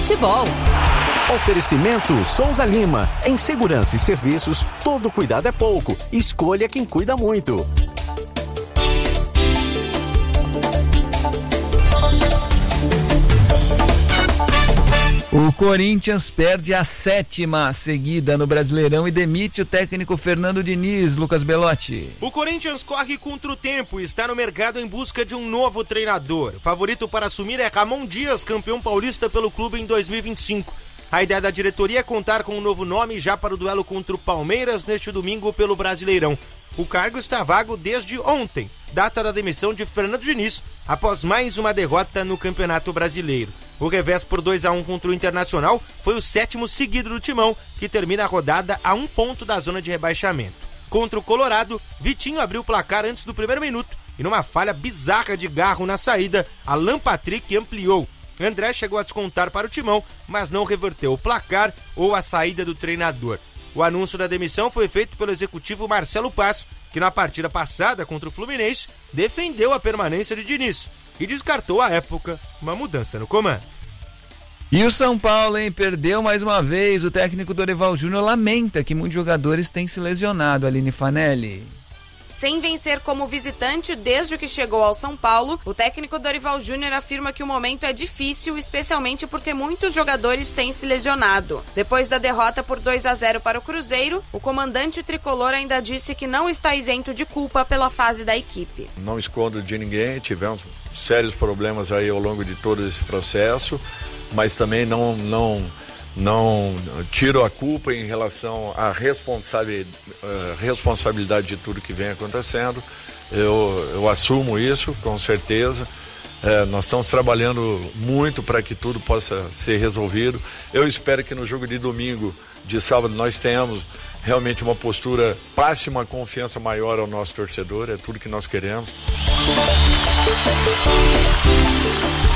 futebol. Oferecimento Souza Lima. Em segurança e serviços, todo cuidado é pouco. Escolha quem cuida muito. O Corinthians perde a 7ª seguida no Brasileirão e demite o técnico Fernando Diniz. Lucas Belotti. O Corinthians corre contra o tempo e está no mercado em busca de um novo treinador. O favorito para assumir é Ramon Dias, campeão paulista pelo clube em 2025. A ideia da diretoria é contar com um novo nome já para o duelo contra o Palmeiras neste domingo pelo Brasileirão. O cargo está vago desde ontem, data da demissão de Fernando Diniz, após mais uma derrota no Campeonato Brasileiro. O revés por 2-1 contra o Internacional foi o 7º seguido do Timão, que termina a rodada a 1 ponto da zona de rebaixamento. Contra o Colorado, Vitinho abriu o placar antes do primeiro minuto e numa falha bizarra de Garro na saída, Alan Patrick ampliou. André chegou a descontar para o Timão, mas não reverteu o placar ou a saída do treinador. O anúncio da demissão foi feito pelo executivo Marcelo Passo, que na partida passada contra o Fluminense defendeu a permanência de Diniz e descartou à época uma mudança no comando. E o São Paulo, hein? Perdeu mais uma vez. O técnico Dorival Júnior lamenta que muitos jogadores têm se lesionado. Aline Fanelli. Sem vencer como visitante desde que chegou ao São Paulo, o técnico Dorival Júnior afirma que o momento é difícil, especialmente porque muitos jogadores têm se lesionado. Depois da derrota por 2-0 para o Cruzeiro, o comandante tricolor ainda disse que não está isento de culpa pela fase da equipe. Não escondo de ninguém, tivemos sérios problemas aí ao longo de todo esse processo, mas também não tiro a culpa em relação à responsabilidade de tudo que vem acontecendo. Eu assumo isso, com certeza. Nós estamos trabalhando muito para que tudo possa ser resolvido. Eu espero que no jogo de domingo, de sábado, nós tenhamos realmente uma postura, passe uma confiança maior ao nosso torcedor, é tudo que nós queremos.